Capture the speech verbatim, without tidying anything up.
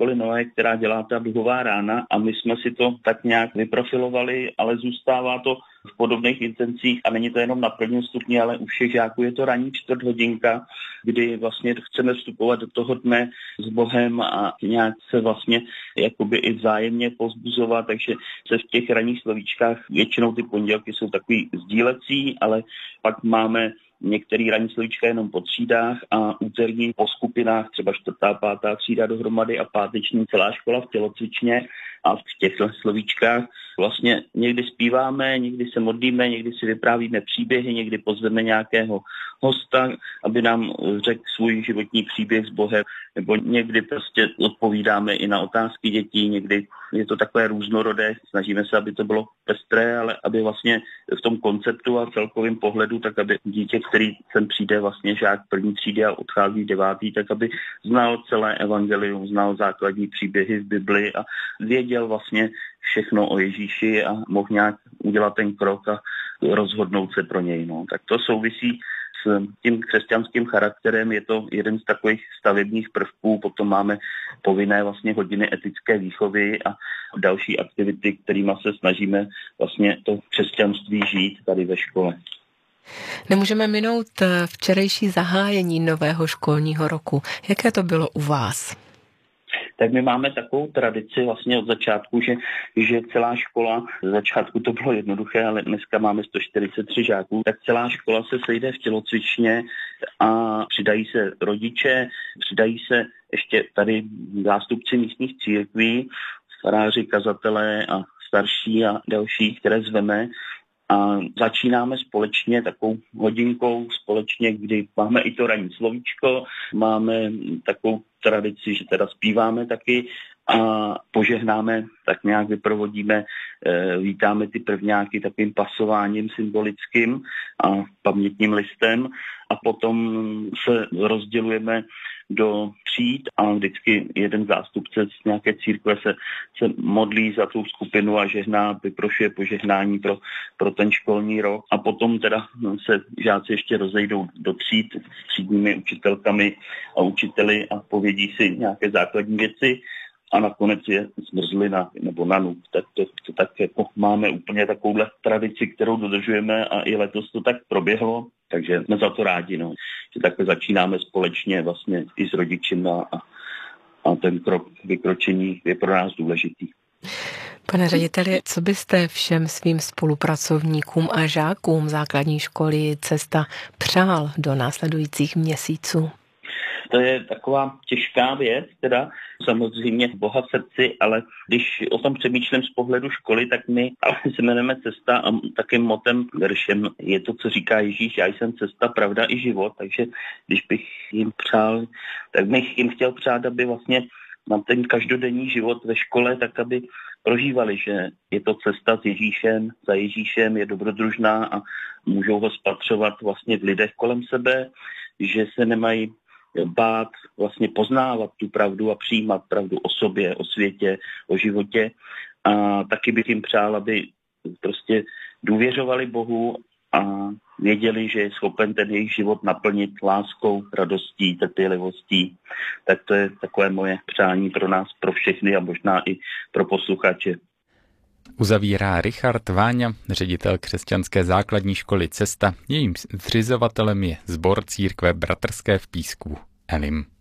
školy Nové, která dělá ta duhová rána a my jsme si to tak nějak vyprofilovali, ale zůstává to v podobných intencích a není to jenom na prvním stupni, ale u všech žáků je to ranní čtvrthodinka, kdy vlastně chceme vstupovat do toho dne s Bohem a nějak se vlastně jakoby i vzájemně povzbuzovat, takže se v těch ranních slovíčkách většinou ty pondělky jsou takový sdílecí, ale pak máme některý ranní slovíčka jenom po třídách a úterní po skupinách, třeba čtvrtá, pátá třída dohromady a páteční celá škola v tělocvičně a v těchto slovíčkách vlastně někdy zpíváme, někdy se modlíme, někdy si vyprávíme příběhy, někdy pozveme nějakého hosta, aby nám řekl svůj životní příběh s Bohem, nebo někdy prostě odpovídáme i na otázky dětí, někdy je to takové různorodé, snažíme se, aby to bylo pestré, ale aby vlastně v tom konceptu a celkovém pohledu, tak aby dítě, který sem přijde vlastně žák první třídy a odchází devátý, tak aby znal celé evangelium, znal základní příběhy v Bibli a věděl vlastně všechno o Ježíši a mohl nějak udělat ten krok a rozhodnout se pro něj. No. Tak to souvisí s tím křesťanským charakterem, je to jeden z takových stavebních prvků, potom máme povinné vlastně hodiny etické výchovy a další aktivity, kterými se snažíme vlastně to křesťanství žít tady ve škole. Nemůžeme minout včerejší zahájení nového školního roku. Jaké to bylo u vás? Tak my máme takovou tradici vlastně od začátku, že, že celá škola, z začátku to bylo jednoduché, ale dneska máme sto čtyřicet tři žáků, tak celá škola se sejde v tělocvičně a přidají se rodiče, přidají se ještě tady zástupci místních církví, faráři, kazatelé a starší a další, které zveme. A začínáme společně takovou hodinkou společně, kdy máme i to ranní slovíčko, máme takovou tradici, že teda zpíváme taky a požehnáme, tak nějak vyprovodíme, vítáme ty prvňáky takovým pasováním symbolickým a pamětním listem a potom se rozdělujeme do tříd a vždycky jeden zástupce z nějaké církve se, se modlí za tu skupinu a žehná, vyprošuje požehnání pro, pro ten školní rok a potom teda se žáci ještě rozejdou do tříd s třídními učitelkami a učiteli a povědí si nějaké základní věci a nakonec je zmrzlina nebo nanu. Tak to, to tak jako máme úplně takovouhle tradici, kterou dodržujeme a i letos to tak proběhlo, takže jsme za to rádi, no. Že takhle začínáme společně vlastně i s rodičima a, a ten krok vykročení je pro nás důležitý. Pane řediteli, co byste všem svým spolupracovníkům a žákům základní školy Cesta přál do následujících měsíců? To je taková těžká věc, teda samozřejmě Boha v srdci, ale když o tom přemýšlím z pohledu školy, tak my ale se jmenujeme Cesta a takým motem, veršem je to, co říká Ježíš, já jsem cesta, pravda i život, takže když bych jim přál, tak bych jim chtěl přát, aby vlastně na ten každodenní život ve škole, tak aby prožívali, že je to cesta s Ježíšem, za Ježíšem, je dobrodružná a můžou ho spatřovat vlastně v lidech kolem sebe, že se nemají bát vlastně poznávat tu pravdu a přijímat pravdu o sobě, o světě, o životě. A taky bych jim přál, aby prostě důvěřovali Bohu a věděli, že je schopen ten jejich život naplnit láskou, radostí, trpělivostí. Tak to je takové moje přání pro nás, pro všechny a možná i pro posluchače. Uzavírá Richard Váňa, ředitel křesťanské základní školy Cesta. Jejím zřizovatelem je sbor církve bratrské v Písku Elim.